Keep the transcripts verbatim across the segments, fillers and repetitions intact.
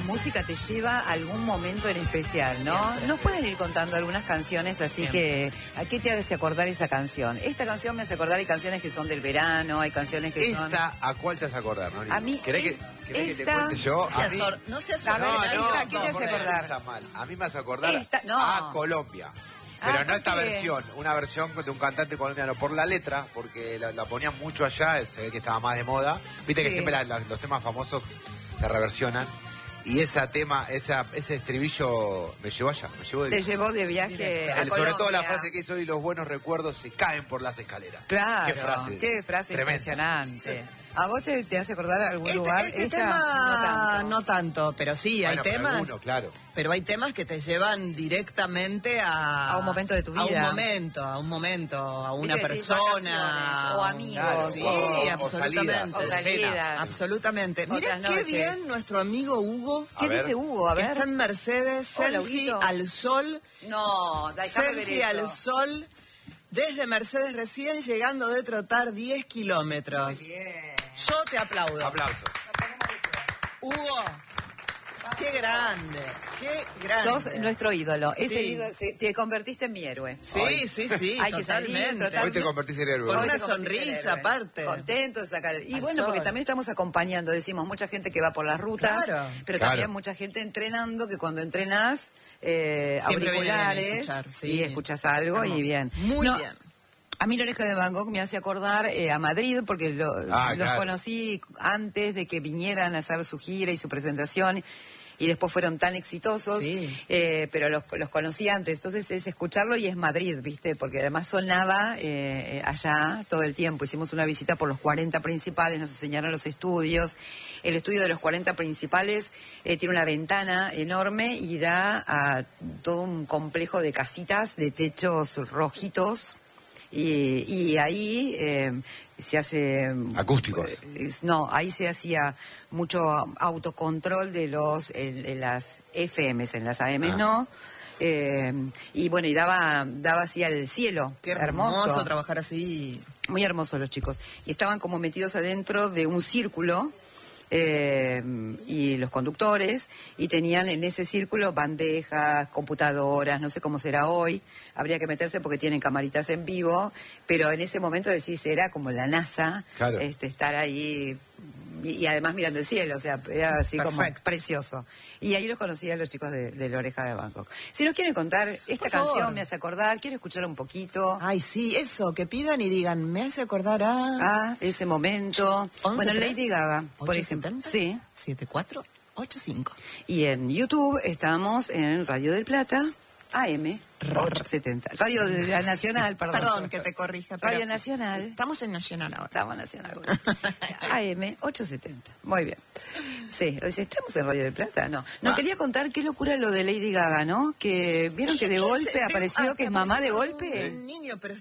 la música te lleva a algún momento en especial, ¿no? Siempre. Nos pueden ir contando algunas canciones, así Siempre. que ¿a qué te hace acordar esa canción? Esta canción me hace acordar, hay canciones que son del verano, hay canciones que son... Esta, ¿a cuál te hace acordar, no? A mí ¿Querés, es- que, querés que te esta- cuente yo? No A seas mí, sor- no seas A ver, no, esta, no, ¿qué te no, hace porque acordar? piensa mal. A mí me hace acordar Esta- no. a Colombia. Pero Ah, no esta ¿por qué? versión, una versión de un cantante colombiano por la letra, porque la, la ponían mucho allá, se ve que estaba más de moda. Viste que Sí. siempre la- la- los temas famosos se reversionan. Y ese tema, esa, ese estribillo me llevó allá, me llevó de... Te llevó de viaje a El- sobre todo la Colombia. frase que hizo hoy, los buenos recuerdos se caen por las escaleras. Claro, Qué frase. qué frase tremenda. impresionante. ¿A vos te, te hace acordar algún Este, lugar? este Esta, tema no tanto. no tanto, pero sí, Bueno, hay pero temas. alguno, claro. Pero hay temas que te llevan directamente a... A un momento de tu A vida. un momento, a un momento, a una Viste que decís persona. vacaciones, o amigos, Claro, Sí, o- o absolutamente. salidas, o salidas. cenas. Absolutamente. Otras Mira qué noches. bien nuestro amigo Hugo. A ¿Qué ver. dice Hugo? A que ver. está en Mercedes, Hola, selfie Huguito. al sol. No, déjame ver Selfie al eso. sol. Desde Mercedes recién llegando de trotar diez kilómetros. Muy bien. Yo te aplaudo. Aplauso. Hugo, qué grande, qué grande. Sos nuestro ídolo. Ese Sí. ídolo, se- te convertiste en mi héroe. Sí, Ay. sí, sí, Hay que salir, totalmente. trotar. Hoy te convertís en héroe. Con Hoy una te convertiste en sonrisa héroe. aparte. Contento de sacar. Y Al bueno, porque sol. también estamos acompañando, decimos, mucha gente que va por las rutas, Claro. pero Claro. también mucha gente entrenando que cuando entrenás, eh, Siempre viene bien auriculares escuchar, sí. y escuchas algo Hermoso. y bien. Muy No, bien. A mí la Oreja de Van Gogh me hace acordar eh, a Madrid, porque lo- Ah, los claro. conocí antes de que vinieran a hacer su gira y su presentación, y después fueron tan exitosos, Sí. eh, pero los, los conocí antes. Entonces es escucharlo y es Madrid, ¿viste? Porque además sonaba eh, eh, allá todo el tiempo. Hicimos una visita por los cuarenta principales, nos enseñaron los estudios. El estudio de los cuarenta principales eh, tiene una ventana enorme y da a todo un complejo de casitas de techos rojitos. Y, y ahí eh, se hace... Acústicos. eh, es- no, ahí se hacía mucho autocontrol de los en, en las F Ms, en las A Ms Ah. no. Eh, y bueno, y daba, daba así al cielo. Qué hermoso, trabajar así. Muy hermosos los chicos. Y estaban como metidos adentro de un círculo, eh, y los conductores, y tenían en ese círculo bandejas, computadoras, no sé cómo será hoy, habría que meterse porque tienen camaritas en vivo, pero en ese momento decís, era como la NASA, Claro. este, estar ahí, y, y además mirando el cielo, o sea, era así como Perfecto. precioso. Y ahí los conocí a los chicos de, de La Oreja de Bangkok. Si nos quieren contar, esta Por favor. canción me hace acordar, quiero escuchar un poquito. Ay, sí, eso, que pidan y digan, me hace acordar a... Ah, ese momento. once, Bueno, tres, Lady Gaga, por ocho, ejemplo. setenta, Sí. siete cuatro ocho cinco. Y en YouTube estamos en Radio del Plata, A M ochocientos setenta. Radio de la Nacional, perdón. Perdón que te corrija. pero Radio Nacional. Estamos en Nacional ahora. Estamos Nacional. A M ochocientos setenta. Muy bien. Sí, o sea, ¿estamos en Radio del Plata? No. No, Ah. quería contar qué locura lo de Lady Gaga, ¿no? Que vieron que de golpe apareció, Ah, que es mamá de apareció golpe. Un niño, pero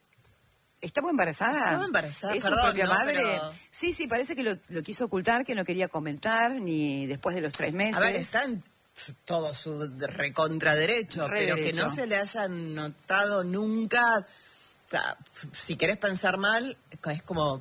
¿Estaba embarazada? Estaba embarazada, ¿Es su perdón, propia no, madre? pero- Sí, sí, parece que lo, lo quiso ocultar, que no quería comentar, ni después de los tres meses. a ver, está en todo su recontraderecho, Re pero derecho. que no se le haya notado nunca. O sea, si querés pensar mal, es como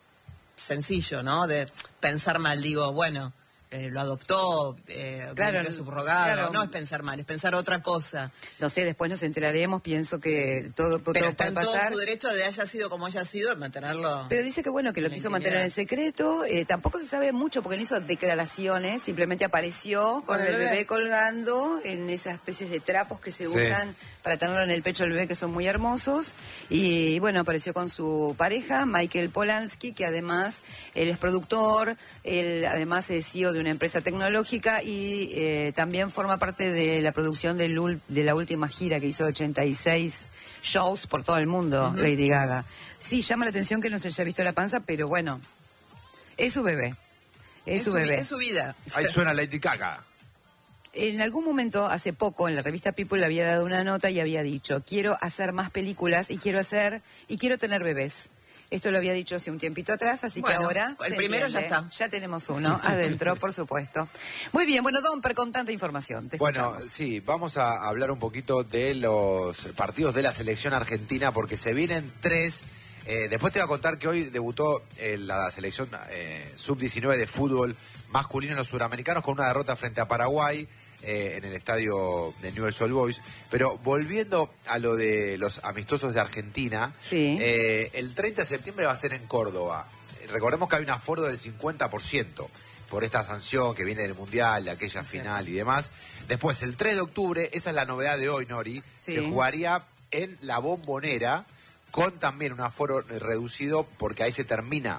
sencillo, ¿no? De pensar mal, digo, bueno, eh, lo adoptó, eh, Claro, vientre subrogado, claro. no es pensar mal, es pensar otra cosa. No sé, después nos enteraremos, pienso que todo, todo Pero está puede en todo pasar. su derecho de haya sido como haya sido, mantenerlo. Pero dice que bueno, que lo en la quiso intimidad. mantener en secreto, eh, tampoco se sabe mucho porque no hizo declaraciones, simplemente apareció con, Con el el bebé. bebé. colgando en esas especies de trapos que se Sí. usan para tenerlo en el pecho del bebé, que son muy hermosos, y bueno, apareció con su pareja, Michael Polanski, que además él es productor, él además es C E O de una empresa tecnológica y eh, también forma parte de la producción del ul- de la última gira que hizo ochenta y seis shows por todo el mundo, Ujú. Lady Gaga. Sí, llama la atención que no se haya visto la panza, pero bueno, es su bebé. Es, su vi- bebé. es su vida. Ahí suena Lady Gaga. En algún momento, hace poco, en la revista People le había dado una nota y había dicho, quiero hacer más películas y quiero hacer, y quiero tener bebés. Esto lo había dicho hace un tiempito atrás, así Bueno, que ahora el se primero ya entiende. está. Ya tenemos uno adentro, por supuesto. Muy bien, bueno, Domper, con tanta información, te Bueno, escuchamos. sí, vamos a hablar un poquito de los partidos de la selección argentina porque se vienen tres. Eh, después te voy a contar que hoy debutó eh, la selección eh, sub diecinueve de fútbol masculino en los suramericanos con una derrota frente a Paraguay eh, en el estadio de Newell's Old Boys. Pero volviendo a lo de los amistosos de Argentina, sí. eh, el treinta de septiembre va a ser en Córdoba. Recordemos que hay un aforo del cincuenta por ciento por esta sanción que viene del Mundial, de aquella sí. final y demás. Después, el tres de octubre, esa es la novedad de hoy, Nori, sí. se jugaría en la Bombonera, con también un aforo reducido, porque ahí se termina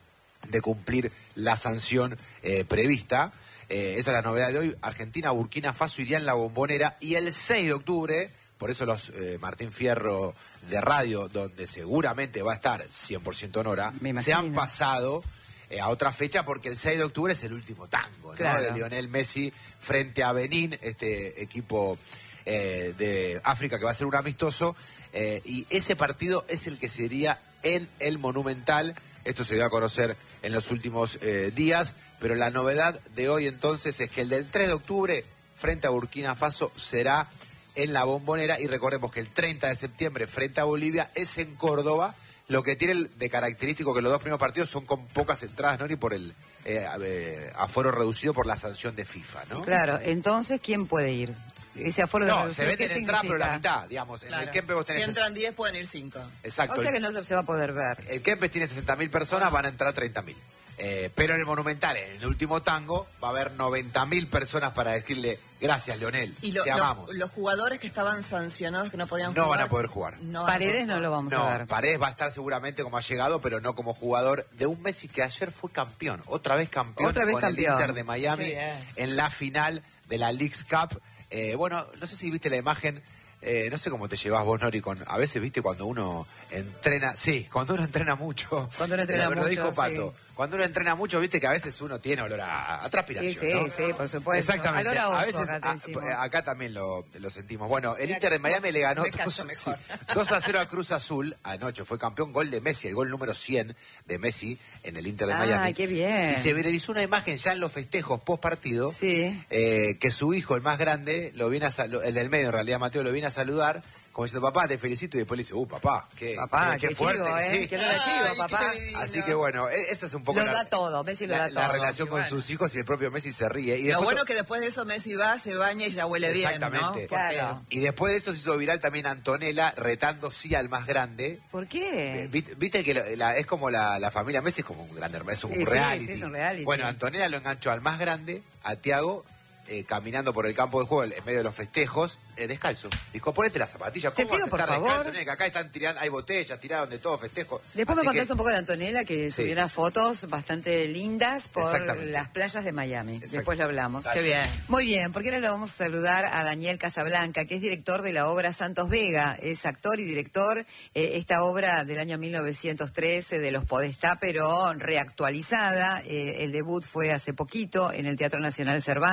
de cumplir la sanción eh, prevista. Eh, esa es la novedad de hoy. Argentina, Burkina Faso iría en la Bombonera, y el seis de octubre, por eso los eh, Martín Fierro de radio, donde seguramente va a estar cien por ciento Nora, se han pasado eh, a otra fecha, porque el seis de octubre es el último tango, ¿no? Claro. De Lionel Messi frente a Benín, este equipo eh, de África que va a ser un amistoso. Eh, y ese partido es el que sería en el Monumental. Esto se dio a conocer en los últimos eh, días, pero la novedad de hoy entonces es que el del tres de octubre frente a Burkina Faso será en la Bombonera, y recordemos que el treinta de septiembre frente a Bolivia es en Córdoba. Lo que tiene de característico que los dos primeros partidos son con pocas entradas, ¿no? Y por el eh, eh, aforo reducido por la sanción de FIFA, ¿no? Claro, entonces, ¿quién puede ir? Ese aforo no, de se venden entradas, pero la mitad, digamos. Claro. En el Kempes vos tenés... Si entran diez, pueden ir cinco. Exacto. O sea que no se va a poder ver. El Kempes tiene sesenta mil personas, van a entrar treinta mil. Eh, pero en el Monumental, en el último tango, va a haber noventa mil personas para decirle gracias, Leonel, y lo, te lo, amamos. Los jugadores que estaban sancionados, que no podían no jugar... van a poder jugar. No Paredes no lo vamos no, a ver. Paredes va a estar seguramente como ha llegado, pero no como jugador de un Messi que ayer fue campeón. Otra vez campeón Otra vez con campeón. el Inter de Miami en la final de la Leagues Cup. Eh, bueno, no sé si viste la imagen... Eh, no sé cómo te llevas vos, Nori, con... A veces, viste, cuando uno entrena... Sí, cuando uno entrena mucho... Cuando uno entrena lo mucho, dijo Pato. sí. Cuando uno entrena mucho, viste que a veces uno tiene olor a, a transpiración, Sí, sí, ¿no? sí, por supuesto. Exactamente. Olor a oso, a veces acá te a- decimos. acá también lo, lo sentimos. Bueno, el Inter de Miami le ganó Me callo dos, mejor. sí, dos a cero a Cruz Azul anoche. Fue campeón, gol de Messi, el gol número cien de Messi en el Inter de Ah, Miami. qué bien. Y se viralizó una imagen ya en los festejos post partido, Sí. eh, que su hijo, el más grande, lo viene a sal- el del medio en realidad, Mateo, lo viene a saludar, como diciendo, papá, te felicito, y después le dice, uh, papá, qué, Papá, qué, qué fuerte. chivo, ¿eh? Sí. Que no era chivo, Ay, papá. qué divino. Así que bueno, e- esa es un poco Lo la, da todo, Messi lo la- da la todo. relación Y con bueno. sus hijos, y el propio Messi se ríe. Y Lo después, bueno que después de eso Messi va, se baña y ya huele bien, ¿no? Exactamente. Claro. Y después de eso se hizo viral también Antonella retando sí al más grande. ¿Por qué? Viste, viste que la- la- es como la, la familia Messi, es como un gran hermano, es un Sí, sí, reality. sí, es un reality. Bueno, Antonella lo enganchó al más grande, a Tiago, eh, caminando por el campo de juego en medio de los festejos, eh, descalzo. Dijo, ponete las zapatillas. Te ¿Cómo pido, vas a por estar favor. descalzo, nene? Que acá están tirando, hay botellas tiradas de todo festejo. Después Así me contás que- un poco de Antonella, que Sí. subió unas fotos bastante lindas por Exactamente. las playas de Miami. Exacto. Después lo hablamos. Qué bien. Muy bien, porque ahora lo vamos a saludar a Daniel Casablanca, que es director de la obra Santos Vega. Es actor y director. Eh, esta obra del año mil novecientos trece de los Podestá, pero reactualizada. Eh, el debut fue hace poquito en el Teatro Nacional Cervantes.